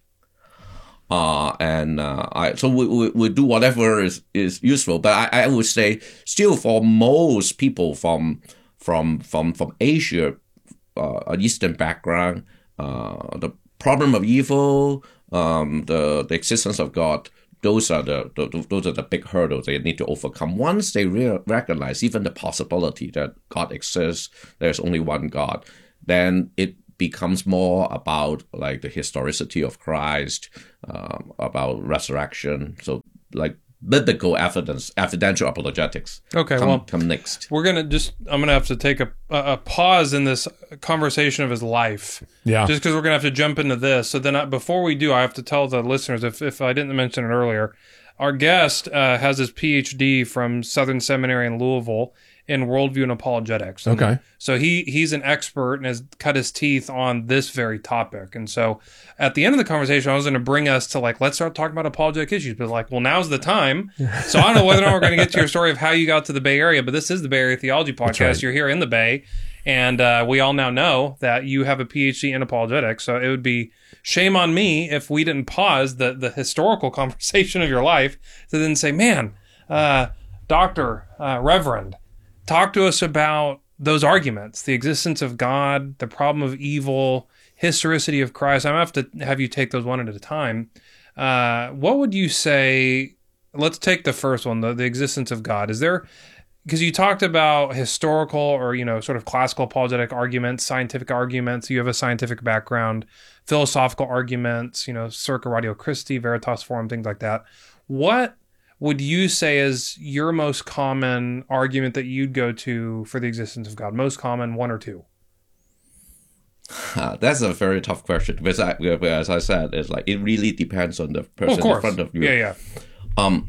Uh, and uh, I, so we, we, we do whatever is, is useful. But I, I would say still for most people from from from from Asia, uh, an Eastern background, uh, the problem of evil, um, the the existence of God, those are the, the those are the big hurdles they need to overcome. Once they re- recognize even the possibility that God exists, there's only one God, then it becomes more about like the historicity of Christ, um, about resurrection. So like biblical evidence, evidential apologetics. Okay, come, well, come next. We're gonna just. I'm gonna have to take a a pause in this conversation of his life. Yeah. Just because we're gonna have to jump into this. So then, I, before we do, I have to tell the listeners, if if I didn't mention it earlier, our guest uh, has his P H D from Southern Seminary in Louisville in worldview and apologetics. And okay. So he he's an expert and has cut his teeth on this very topic. And so at the end of the conversation, I was going to bring us to like, let's start talking about apologetic issues. But like, well, now's the time. So I don't know whether or not we're going to get to your story of how you got to the Bay Area, but this is the Bay Area Theology Podcast. Right. You're here in the Bay. And uh, we all now know that you have a P H D in apologetics. So it would be shame on me if we didn't pause the, the historical conversation of your life to then say, man, uh, Doctor, uh, Reverend, talk to us about those arguments, the existence of God, the problem of evil, historicity of Christ. I'm going to have to have you take those one at a time. Uh, what would you say, let's take the first one, the, the existence of God. Is there, because you talked about historical or, you know, sort of classical apologetic arguments, scientific arguments, you have a scientific background, philosophical arguments, you know, circa Radio Christi, Veritas Forum, things like that. What would you say is your most common argument that you'd go to for the existence of God? Most common, one or two? Uh, that's a very tough question because, I, as I said, it's like it really depends on the person well, in front of you. Yeah, yeah. Um.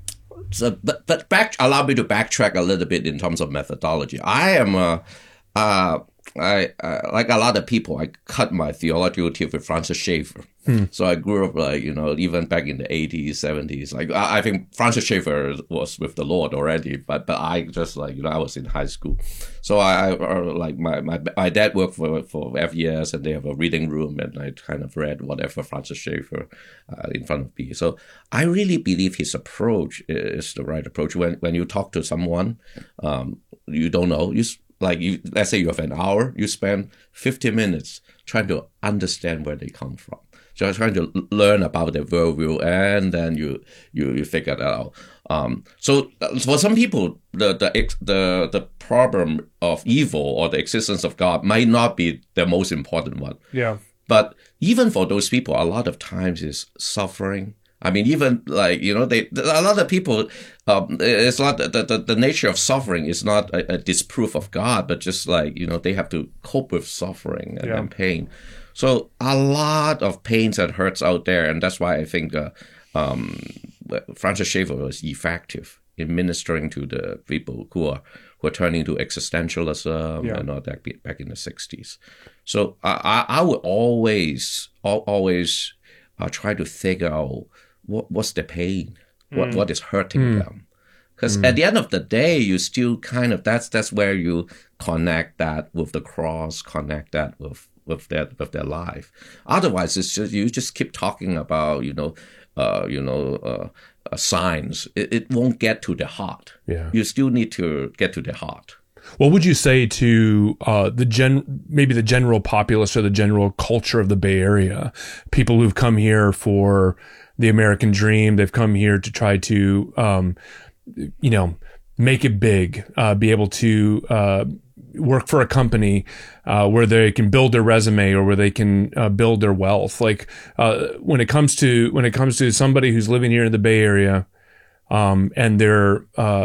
So, but but back allow me to backtrack a little bit in terms of methodology. I am a, uh, I uh, like a lot of people. I cut my theological teeth with Francis Schaeffer. Hmm. So I grew up like, you know, even back in the eighties, seventies. Like I, I think Francis Schaeffer was with the Lord already, but but I just like, you know, I was in high school. So I, I like my, my my dad worked for for F E S and they have a reading room and I kind of read whatever Francis Schaeffer uh, in front of me. So I really believe his approach is the right approach. When when you talk to someone, um, you don't know, you like you let's say you have an hour, you spend fifty minutes trying to understand where they come from. So trying to learn about their worldview, and then you you, you figure that out. Um, so for some people, the the the the problem of evil or the existence of God might not be the most important one. Yeah. But even for those people, a lot of times is suffering. I mean, even like, you know, they a lot of people, um, it's not the, the the nature of suffering is not a, a disproof of God, but just like, you know, they have to cope with suffering and, yeah. and pain. So a lot of pains and hurts out there, and that's why I think uh, um, Francis Schaeffer was effective in ministering to the people who are who are turning to existentialism yeah. and all that back in the sixties. So I, I would always always uh, try to figure out what what's the pain, what mm. what is hurting mm. them. Because mm. at the end of the day, you still kind of that's that's where you connect that with the cross, connect that with. with their with their life. Otherwise, it's just you just keep talking about you know, uh, you know, uh, uh, signs. It, it won't get to the heart. Yeah, you still need to get to the heart. What would you say to uh, the gen maybe the general populace or the general culture of the Bay Area? People who've come here for the American dream. They've come here to try to, um, you know, make it big. Uh, be able to. Uh, work for a company uh, where they can build their resume or where they can uh, build their wealth. Like uh, when it comes to when it comes to somebody who's living here in the Bay Area, um, and they're uh,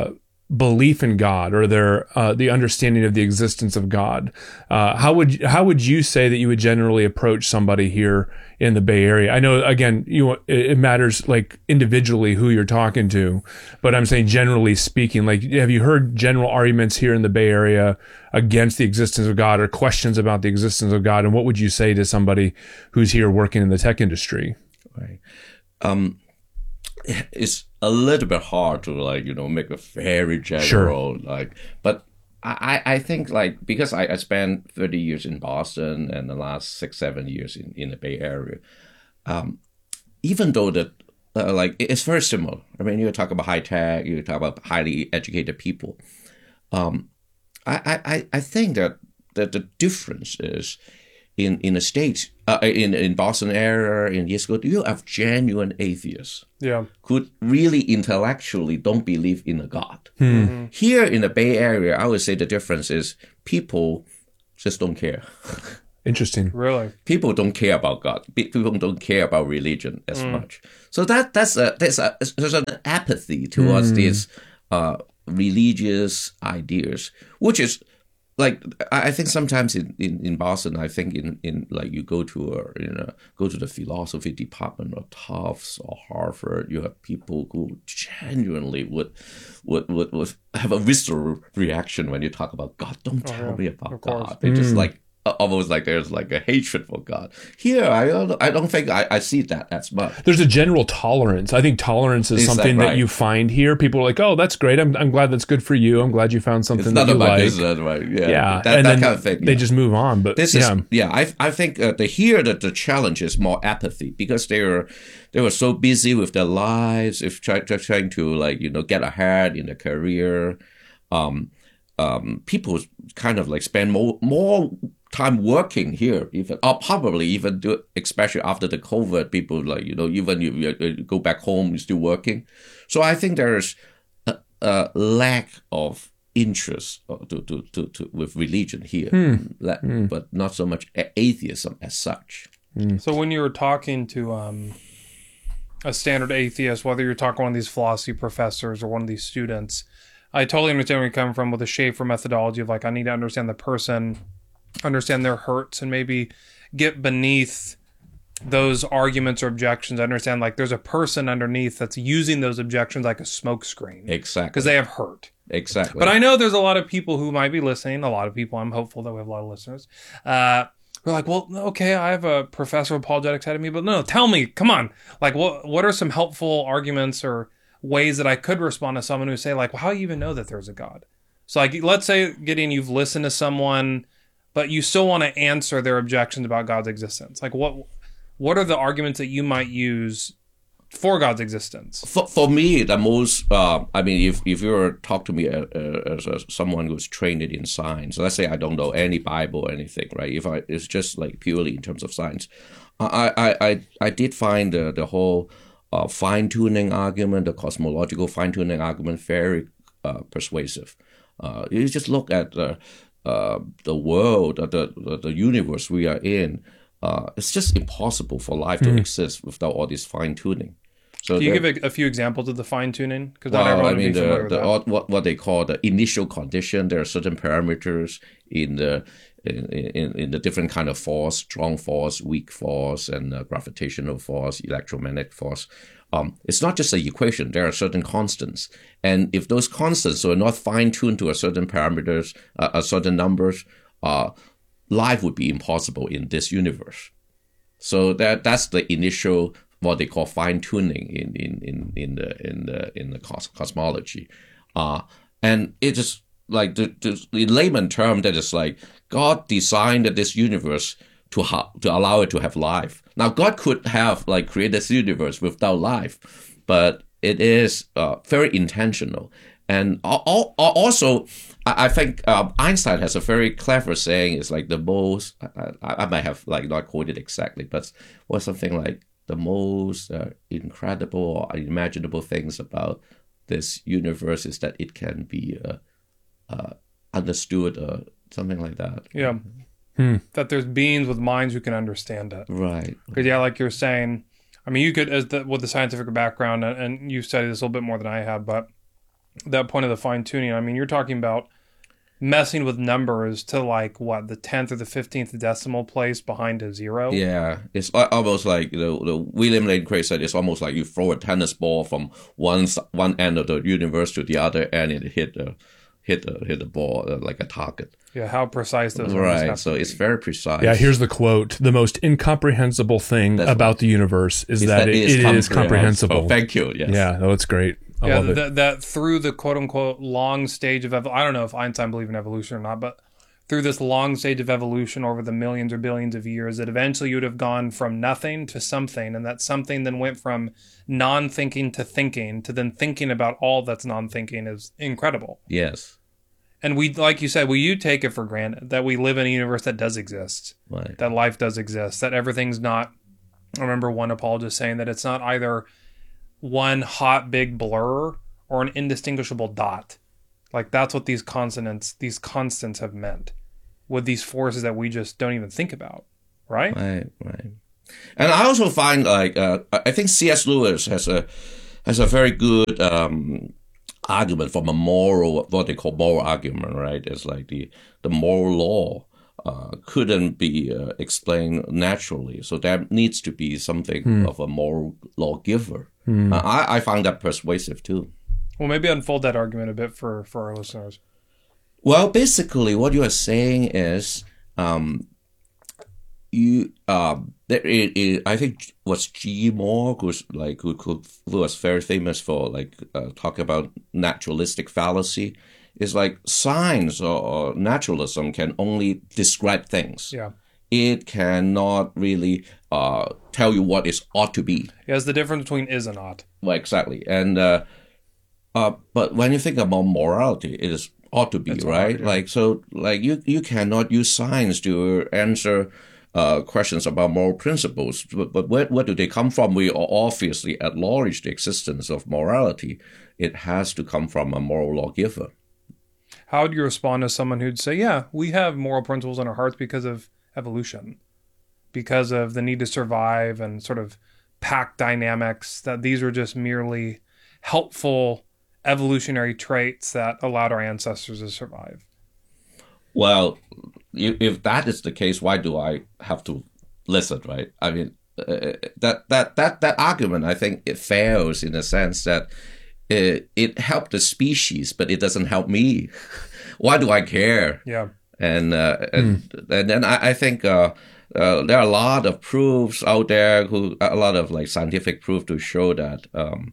belief in God or their uh, the understanding of the existence of God. Uh, how would how would you say that you would generally approach somebody here in the Bay Area? I know again, you it matters like individually who you're talking to, but I'm saying generally speaking, like have you heard general arguments here in the Bay Area against the existence of God or questions about the existence of God? And what would you say to somebody who's here working in the tech industry? Right. Um, it's a little bit hard to like, you know, make a very general, sure. like, but I, I think like, because I, I spent thirty years in Boston and the last six, seven years in, in the Bay Area, um, even though that, uh, like, it's very similar. I mean, you talk about high tech, you talk about highly educated people. Um, I, I, I think that, that the difference is in, in the States, uh, in, in Boston area, in East Coast, you have genuine atheists. Yeah. Who really intellectually don't believe in a God. Hmm. Mm-hmm. Here in the Bay Area, I would say the difference is people just don't care. Interesting. Really? People don't care about God. People don't care about religion as mm. much. So that that's a there's a there's an apathy towards mm. these uh, religious ideas, which is like I think sometimes in, in, in Boston, I think in, in like you go to a you know go to the philosophy department of Tufts or Harvard, you have people who genuinely would would would, would have a visceral reaction when you talk about God. Don't oh, tell yeah. me about God. They mm. just like almost like there's like a hatred for God. Here, I don't, I don't think I, I see that as much. There's a general tolerance. I think tolerance is, is something that, right? that you find here. People are like, oh, that's great. I'm I'm glad that's good for you. I'm glad you found something it's that you like. It's not about business, right? Yeah, yeah. that, and that then kind of thing. They yeah. just move on. But this yeah. is yeah. I I think uh, the here that the challenge is more apathy because they were they were so busy with their lives, if try, trying to like you know get ahead in their career. Um, um, people kind of like spend more more. time working here, even or probably even do especially after the COVID, people like you know even you, you go back home, you're still working. So I think there's a, a lack of interest to, to, to, to with religion here, hmm. hmm. but not so much atheism as such. Hmm. So when you were talking to um, a standard atheist, whether you're talking to one of these philosophy professors or one of these students, I totally understand where you're coming from with the Schaefer methodology of like I need to understand the person, understand their hurts, and maybe get beneath those arguments or objections. I understand like there's a person underneath that's using those objections like a smokescreen. Exactly. Because they have hurt. Exactly. But I know there's a lot of people who might be listening, a lot of people, I'm hopeful that we have a lot of listeners, uh, who are like, well, okay, I have a professor of apologetics ahead of me, but no, tell me, come on. Like, what what are some helpful arguments or ways that I could respond to someone who say like, well, how do you even know that there's a God? So like, let's say, Gideon, you've listened to someone, but you still want to answer their objections about God's existence. Like what what are the arguments that you might use for God's existence? For, for me, the most, uh, I mean, if, if you were to talk to me uh, as a, someone who's trained in science, let's say I don't know any Bible or anything, right? If I, it's just like purely in terms of science. I, I, I, I did find the, the whole uh, fine-tuning argument, the cosmological fine-tuning argument very uh, persuasive. Uh, you just look at the Uh, the world, uh, the, the the universe we are in, uh, it's just impossible for life to mm. exist without all this fine tuning. So can you give a, a few examples of the fine tuning? Because well, not everyone I mean, would be the, familiar the, with that. what what they call the initial condition. There are certain parameters in the in, in, in the different kind of force: strong force, weak force, and uh, gravitational force, electromagnetic force. Um, it's not just an equation. There are certain constants. And if those constants are not fine-tuned to a certain parameters, uh, a certain numbers, uh, life would be impossible in this universe. So that that's the initial, what they call fine-tuning in, in, in, in the in the in the cos- cosmology. Uh, and it is like, the, the, in layman term, that is like God designed this universe to ha- to allow it to have life. Now, God could have like created this universe without life, but it is uh, very intentional. And al- al- also, I, I think uh, Einstein has a very clever saying. It's like the most, I, I might have like not quoted exactly, but was something like the most uh, incredible or unimaginable things about this universe is that it can be uh, uh, understood, or something like that. Yeah. Hmm. That there's beings with minds who can understand it. Right. Because, yeah, like you're saying, I mean, you could, as the, with the scientific background, and, and you've studied this a little bit more than I have, but that point of the fine tuning, I mean, you're talking about messing with numbers to like what, the tenth or the fifteenth decimal place behind a zero. Yeah, it's al- almost like the, the William Lane Craig said. It's almost like you throw a tennis ball from one s- one end of the universe to the other, and it hit the hit the hit the ball uh, like a target. Yeah, how precise those numbers Right. have So to it's be. very precise. Yeah, here's the quote. The most incomprehensible thing That's about right. the universe is It's that, it, it is comprehensible. comprehensible. Oh, thank you. Yes. Yeah, no, it's great. I yeah, love it. that, that through the quote unquote long stage of ev- I don't know if Einstein believed in evolution or not, but through this long stage of evolution over the millions or billions of years, that eventually you would have gone from nothing to something, and that something then went from non-thinking to thinking to then thinking about all that's non-thinking is incredible. Yes. And we, like you said, we do take it for granted that we live in a universe that does exist, Right. that life does exist, that everything's not. I remember one apologist saying that it's not either one hot big blur or an indistinguishable dot. Like that's what these consonants, these constants have meant with these forces that we just don't even think about, right? Right. Right. And I also find like uh, I think C S. Lewis has a has a very good um, argument from a moral, what they call moral argument, right? It's like the the moral law uh, couldn't be uh, explained naturally, so there needs to be something Hmm. of a moral lawgiver. Uh, I I find that persuasive too. Well, maybe unfold that argument a bit for, for our listeners. Well, basically, what you are saying is, um, you, um, there, it, it, I think was G. Moore who's like who, who who was very famous for like uh, talking about naturalistic fallacy. Is like science or, or naturalism can only describe things. Yeah. It cannot really uh, tell you what it ought to be. Yeah, it's the difference between is and not. Well, exactly. And uh, uh, but when you think about morality, it is ought to be, It's right? ought, yeah. Like so, like you you cannot use science to answer uh, questions about moral principles. But, but where where do they come from? We obviously acknowledge the existence of morality. It has to come from a moral lawgiver. How would you respond to someone who'd say, yeah, we have moral principles in our hearts because of evolution, because of the need to survive and sort of pack dynamics, that these were just merely helpful evolutionary traits that allowed our ancestors to survive? Well, if, if that is the case, why do I have to listen, right? I mean, uh, that, that, that, that argument, I think it fails in the sense that it, it helped the species, but it doesn't help me. Why do I care? Yeah. And uh, and, and then I, I think uh, uh, there are a lot of proofs out there, who a lot of like scientific proof to show that um,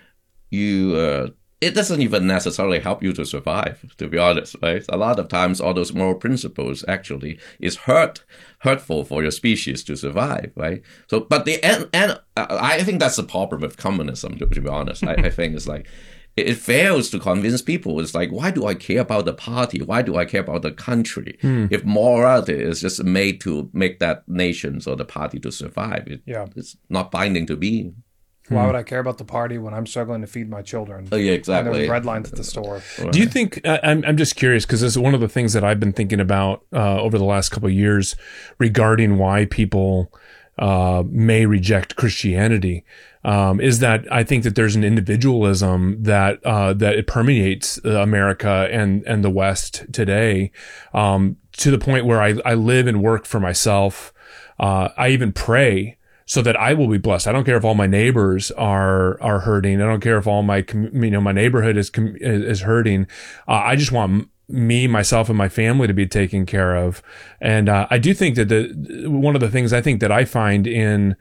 you uh, it doesn't even necessarily help you to survive. To be honest, right? A lot of times, all those moral principles actually is hurt hurtful for your species to survive, right? So, but the and and I think that's the problem with communism. To, to be honest, I, I think it's like. It fails to convince people. It's like, why do I care about the party? Why do I care about the country? Hmm. If morality is just made to make that nations or the party to survive, it, Yeah. it's not binding to be. Why would I care about the party when I'm struggling to feed my children? Oh, yeah, And exactly. there's red lines at the store. Do you think, I- I'm, I'm just curious, because this is one of the things that I've been thinking about uh, over the last couple of years regarding why people uh, may reject Christianity, um, is that I think that there's an individualism that uh, that it permeates uh, America and, and the West today, um, to the point where I, I live and work for myself. Uh, I even pray so that I will be blessed. I don't care if all my neighbors are are hurting. I don't care if all my com- you know my neighborhood is com- is hurting. Uh, I just want m- me, myself, and my family to be taken care of. And uh, I do think that the one of the things I think that I find in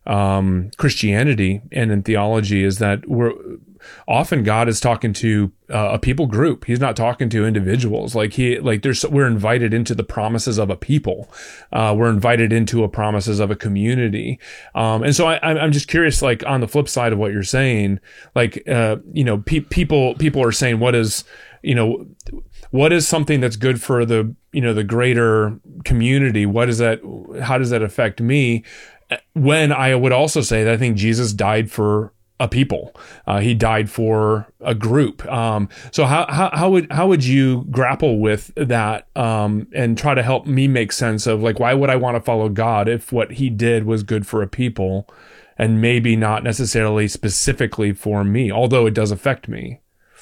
um, Christianity and in theology is that we're often God is talking to uh, a people group. He's not talking to individuals. Like he, like there's, we're invited into the promises of a people. Uh, we're invited into a promises of a community. Um, and so I, I'm just curious, like on the flip side of what you're saying, like, uh, you know, pe- people, people are saying, what is, you know, what is something that's good for the, you know, the greater community? What is that? How does that affect me? When I would also say that I think Jesus died for a people. Uh, he died for a group. Um, so how, how, how would, how would you grapple with that, um, and try to help me make sense of like, why would I want to follow God if what he did was good for a people and maybe not necessarily specifically for me, although it does affect me?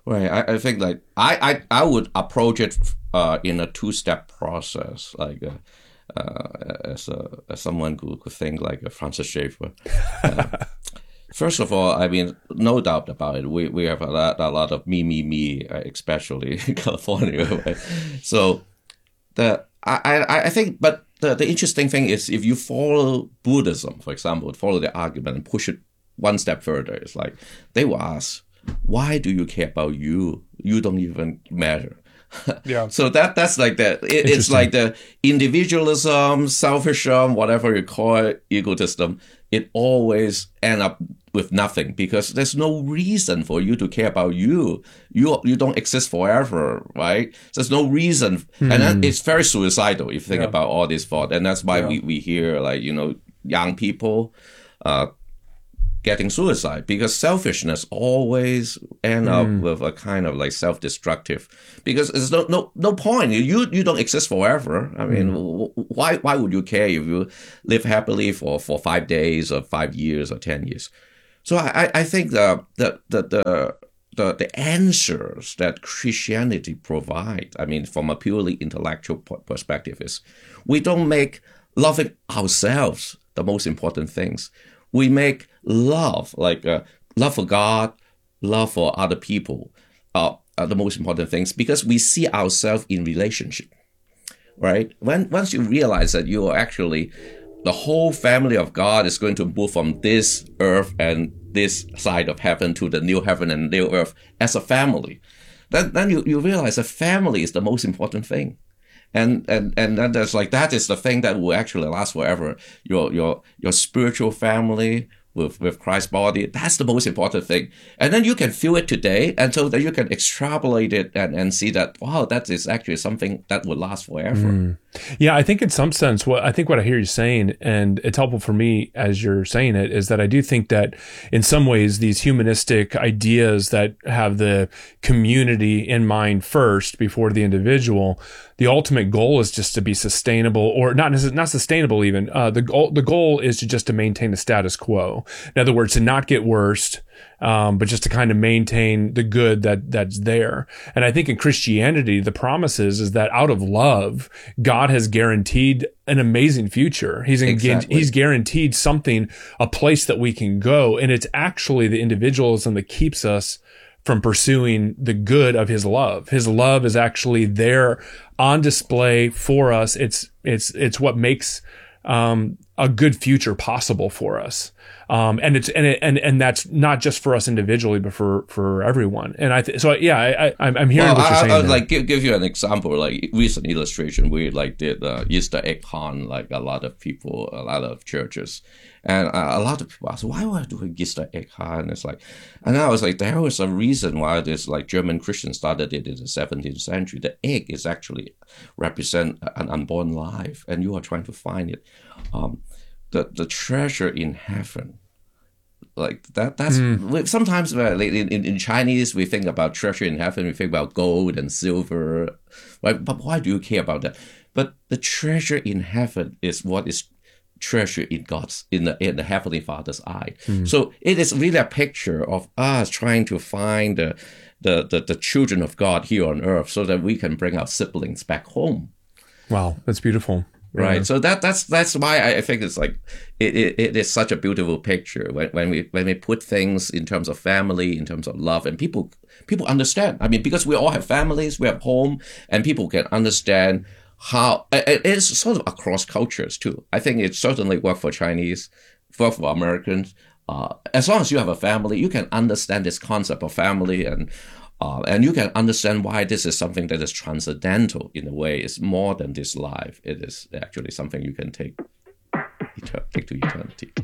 Right. I, I think like I, I, I would approach it uh, in a two-step process, like uh, uh, as a as someone who could think like a Francis Schaeffer. Uh, first of all, I mean, no doubt about it. We we have a lot a lot of me me me, especially in California. Right? So the I, I I think, but the the interesting thing is if you follow Buddhism, for example, follow the argument and push it one step further, it's like they will ask, why do you care about you? You don't even matter. Yeah. So that that's like the it, it's like the individualism, selfism, whatever you call it, egotism. It always end up with nothing because there's no reason for you to care about you. You you don't exist forever, right? There's no reason, hmm. and that, it's very suicidal if you think yeah. about all this thought, and that's why yeah. we we hear like you know young people. Uh, getting suicide because selfishness always end up mm. with a kind of like self-destructive because there's no no no point you you don't exist forever. I mean mm. why why would you care if you live happily for, for five days or five years or ten years? So I I think the the the the the, the answers that Christianity provide, I mean from a purely intellectual perspective, is we don't make loving ourselves the most important things. We make love, like uh, love for God, love for other people, uh, are the most important things because we see ourselves in relationship, right? When once you realize that you are actually, the whole family of God is going to move from this earth and this side of heaven to the new heaven and new earth as a family, then then you, you realize that family is the most important thing. And and and then there's like that is the thing that will actually last forever. Your your your spiritual family with with Christ's body, that's the most important thing. And then you can feel it today, and so that you can extrapolate it and, and see that wow, that is actually something that will last forever. Mm. Yeah, I think in some sense, what I think what I hear you saying, and it's helpful for me as you're saying it, is that I do think that in some ways these humanistic ideas that have the community in mind first before the individual, the ultimate goal is just to be sustainable, or not not sustainable even. Uh, the goal the goal is to just to maintain the status quo. In other words, to not get worse, um, but just to kind of maintain the good that that's there. And I think in Christianity, the promise is, is that out of love, God has guaranteed an amazing future. He's exactly. he's guaranteed something, a place that we can go, and it's actually the individualism that keeps us from pursuing the good of his love. His love is actually there on display for us. It's it's it's what makes um, a good future possible for us. Um, and it's and it, and and that's not just for us individually, but for for everyone. And I th- so yeah, I, I I'm hearing well, what you're I, saying. I would like give give you an example, like recent illustration. We like did uh, Easter egg hunt, like a lot of people, a lot of churches, and uh, a lot of people ask, why would I do an Easter egg hunt? And it's like, and I was like, there was a reason why this like German Christians started it in the seventeenth century. The egg is actually represent an unborn life, and you are trying to find it. Um, the the treasure in heaven. Like that, that's mm. sometimes uh, in, in, in Chinese, we think about treasure in heaven, we think about gold and silver, right? But why do you care about that? But the treasure in heaven is what is treasure in God's, in the, in the Heavenly Father's eye. Mm. So it is really a picture of us trying to find the, the, the, the children of God here on earth so that we can bring our siblings back home. Wow, that's beautiful. Right. Yeah. So that that's that's why I think it's like it, it, it is such a beautiful picture when, when we when we put things in terms of family, in terms of love, and people people understand. I mean, because we all have families, we have home, and people can understand how it is sort of across cultures too. I think it certainly worked for Chinese, worked for Americans. Uh, as long as you have a family, you can understand this concept of family and. Uh, and you can understand why this is something that is transcendental in a way. It's more than this life. It is actually something you can take, take to eternity.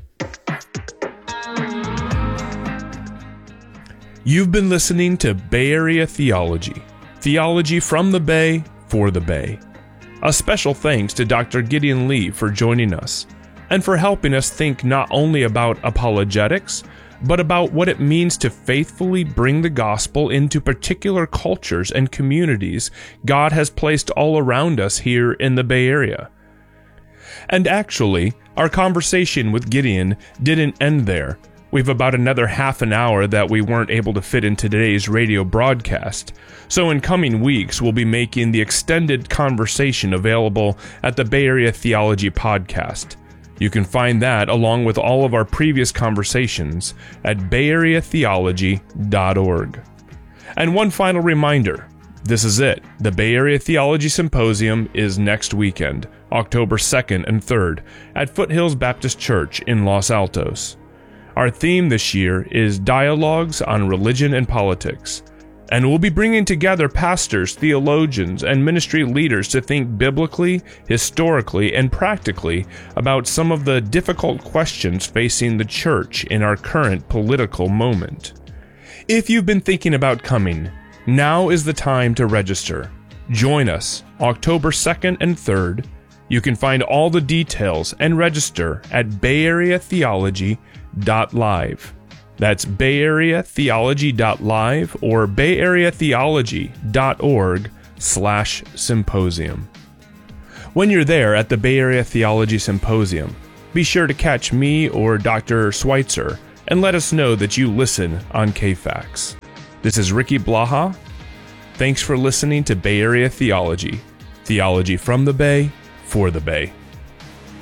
You've been listening to Bay Area Theology. Theology from the Bay, for the Bay. A special thanks to Doctor Gideon Lee for joining us and for helping us think not only about apologetics, but about what it means to faithfully bring the gospel into particular cultures and communities God has placed all around us here in the Bay Area. And actually, our conversation with Gideon didn't end there. We've about another half an hour that we weren't able to fit in today's radio broadcast, so in coming weeks we'll be making the extended conversation available at the Bay Area Theology Podcast. You can find that along with all of our previous conversations at bay area theology dot org. And one final reminder, this is it. The Bay Area Theology Symposium is next weekend, October second and third, at Foothills Baptist Church in Los Altos. Our theme this year is Dialogues on Religion and Politics, and we'll be bringing together pastors, theologians, and ministry leaders to think biblically, historically, and practically about some of the difficult questions facing the church in our current political moment. If you've been thinking about coming, now is the time to register. Join us October second and third. You can find all the details and register at bay area theology dot live. That's bay area theology dot live or bay area theology dot org slash symposium. When you're there at the Bay Area Theology Symposium, be sure to catch me or Doctor Schweitzer and let us know that you listen on K FAX. This is Ricky Blaha. Thanks for listening to Bay Area Theology. Theology from the Bay, for the Bay.